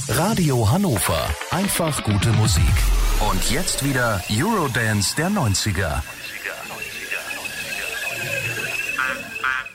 Radio Hannover. Einfach gute Musik. Und jetzt wieder Eurodance der 90er.